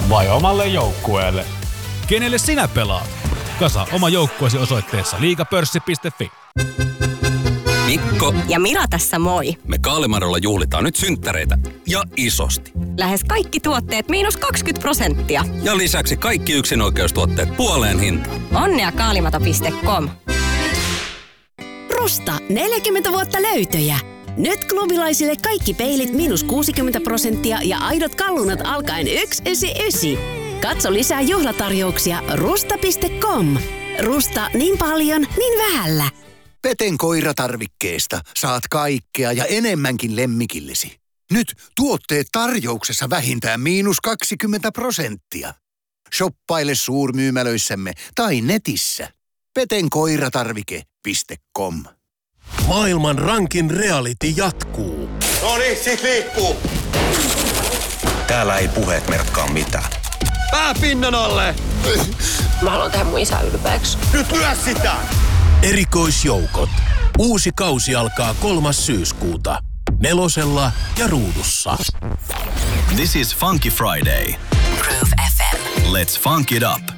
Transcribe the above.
vai omalle joukkueelle? Kenelle sinä pelaat? Kasa oma joukkueesi osoitteessa liigapörssi.fi. Mikko ja Mira tässä moi. Me Kaalimarolla juhlitaan nyt synttäreitä ja isosti. Lähes kaikki tuotteet -20%. Ja lisäksi kaikki yksinoikeustuotteet puoleen hintaan. Onnea kaalimato.com. Rusta 40 vuotta löytöjä. Nyt klubilaisille kaikki peilit -60% ja aidot kallunat alkaen 199. Katso lisää juhlatarjouksia rusta.com. Rusta niin paljon, niin vähällä. Peten koiratarvikkeesta saat kaikkea ja enemmänkin lemmikillesi. Nyt tuotteet tarjouksessa vähintään -20%. Shoppaile suurmyymälöissämme tai netissä. petenkoiratarvike.com. Maailman rankin reality jatkuu. Noniin, sit liikkuu. Täällä ei puheet merkkaa mitään. Pää pinnan alle! Mä haluan tehdä mun isää ylpeäksi. Nyt lyö sitä! Erikoisjoukot. Uusi kausi alkaa 3. syyskuuta. 4 ja Ruudussa. This is Funky Friday. Groove FM. Let's funk it up.